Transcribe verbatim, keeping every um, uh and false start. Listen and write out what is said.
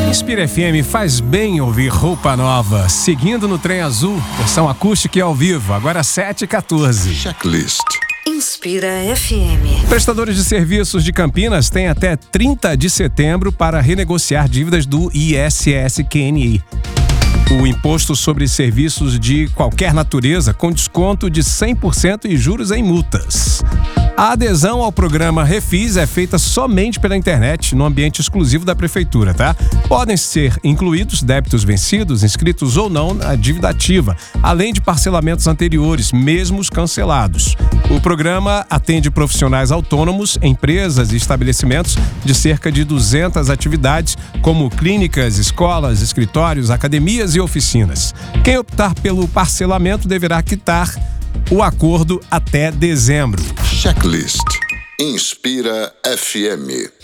Inspira F M, faz bem ouvir Roupa Nova. Seguindo no Trem Azul, versão acústica e ao vivo, agora sete e quatorze. Checklist. Inspira F M. Prestadores de serviços de Campinas têm até trinta de setembro para renegociar dívidas do I S S Q N I. O imposto sobre serviços de qualquer natureza, com desconto de cem por cento e juros em multas. A adesão ao programa Refis é feita somente pela internet, no ambiente exclusivo da Prefeitura, tá? Podem ser incluídos débitos vencidos, inscritos ou não na dívida ativa, além de parcelamentos anteriores, mesmo os cancelados. O programa atende profissionais autônomos, empresas e estabelecimentos de cerca de duzentas atividades, como clínicas, escolas, escritórios, academias e oficinas. Quem optar pelo parcelamento deverá quitar o acordo até dezembro. Checklist. Inspira F M.